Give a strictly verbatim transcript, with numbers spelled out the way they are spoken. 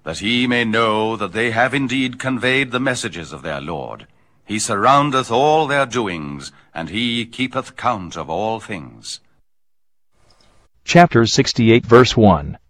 that he may know that they have indeed conveyed the messages of their Lord. He surroundeth all their doings, and he keepeth count of all things. Chapter sixty-eight, verse one.